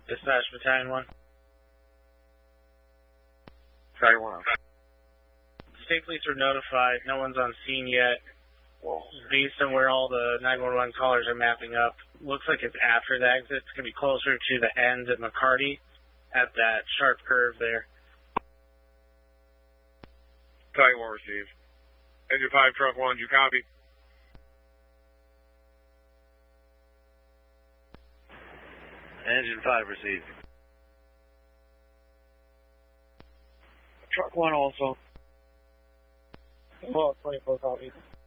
Dispatch Battalion 1. Battalion 1. State police were notified. No one's on scene yet. Based on where all the 911 callers are mapping up, looks like it's after the exit. It's going to be closer to the end at McCarty at that sharp curve there. Battalion 1 received. Engine 5, truck 1, you copy? Engine 5 received. Truck 1 also. Well, 24 copy.